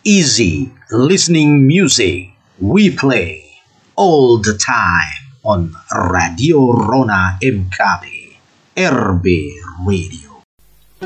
easy listening music we play all the time on Radio Rona MKB RB Radio.